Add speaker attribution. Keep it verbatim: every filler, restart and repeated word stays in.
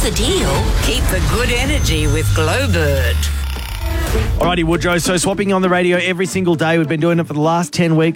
Speaker 1: What's the deal? Keep the good energy with Glowbird.
Speaker 2: Alrighty, Woodrow. So swapping on the radio every single day. We've been doing it for the last ten weeks.